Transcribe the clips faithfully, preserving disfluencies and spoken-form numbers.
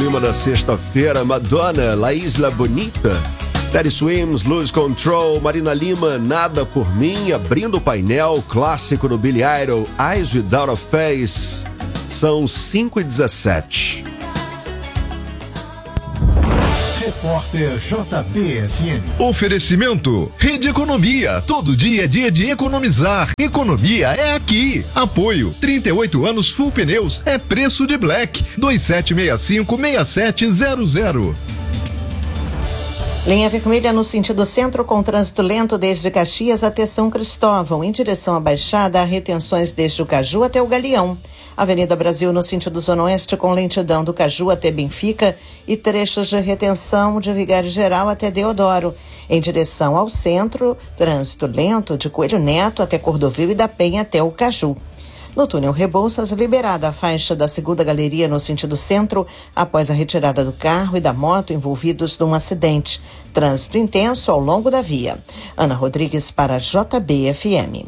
clima da sexta-feira. Madonna, La Isla Bonita. Teddy Swims, Lose Control. Marina Lima, Nada Por Mim. Abrindo o painel, clássico do Billy Idol, Eyes Without a Face. São cinco e dezessete. Repórter J B F M. Oferecimento Rede Economia. Todo dia é dia de economizar. Economia é aqui. Apoio trinta e oito anos Full Pneus. É preço de Black. dois sete seis cinco, seis sete zero zero. Linha vermelha no sentido centro, com trânsito lento desde Caxias até São Cristóvão. Em direção à Baixada, há retenções desde o Caju até o Galeão. Avenida Brasil no sentido zona oeste, com lentidão do Caju até Benfica e trechos de retenção de Vigário Geral até Deodoro. Em direção ao centro, trânsito lento de Coelho Neto até Cordovil e da Penha até o Caju. No túnel Rebouças, liberada a faixa da segunda galeria no sentido centro após a retirada do carro e da moto envolvidos num acidente. Trânsito intenso ao longo da via. Ana Rodrigues para J B F M.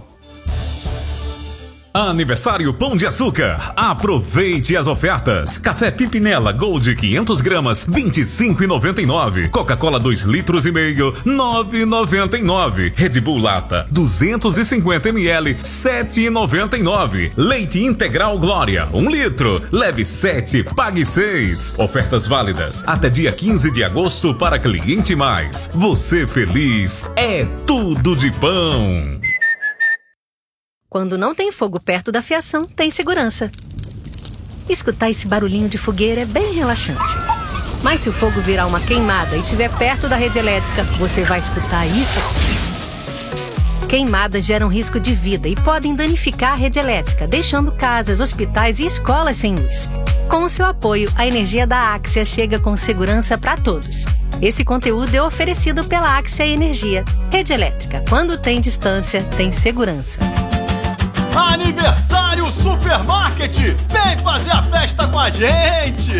Aniversário Pão de Açúcar. Aproveite as ofertas. Café Pimpinela Gold quinhentas gramas, vinte e cinco reais e noventa e nove centavos. Coca-Cola dois litros e meio, nove reais e noventa e nove centavos. Red Bull Lata duzentos e cinquenta mililitros, sete reais e noventa e nove centavos. Leite Integral Glória um litro, leve sete, pague seis. Ofertas válidas até dia quinze de agosto para Cliente Mais. Você feliz é tudo de pão. Quando não tem fogo perto da fiação, tem segurança. Escutar esse barulhinho de fogueira é bem relaxante. Mas se o fogo virar uma queimada e estiver perto da rede elétrica, você vai escutar isso? Queimadas geram risco de vida e podem danificar a rede elétrica, deixando casas, hospitais e escolas sem luz. Com o seu apoio, a energia da Axia chega com segurança para todos. Esse conteúdo é oferecido pela Axia Energia. Rede elétrica, quando tem distância, tem segurança. Aniversário Supermarket! Vem fazer a festa com a gente!